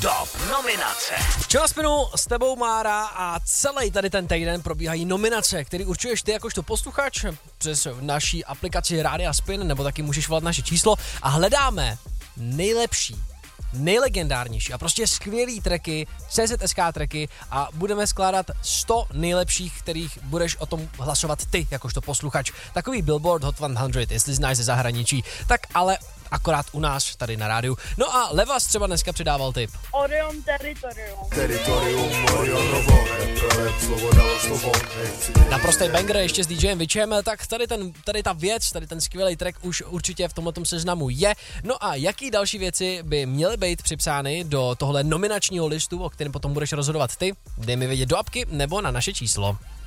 Top nominace. Včera spinu s tebou, Mára, a celý tady ten týden probíhají nominace, který určuješ ty jakožto posluchač přes naší aplikaci Rádia Spin, nebo taky můžeš volat naše číslo a hledáme nejlepší, nejlegendárnější a prostě skvělý tracky, CZSK tracky a budeme skládat 100 nejlepších, kterých budeš o tom hlasovat ty, jakožto posluchač. Takový Billboard Hot 100, jestli znáš ze zahraničí, tak ale akorát u nás tady na rádiu. No a Levas třeba dneska přidával tip. Orion Territorium. Naprostý banger ještě s DJem Witchem, tak tady ta věc, tady ten skvělý track už určitě v tomhletom seznamu je. No a jaký další věci by měly být připsány do tohle nominačního listu, o kterém potom budeš rozhodovat ty? Dej mi vědět do apky nebo na naše číslo.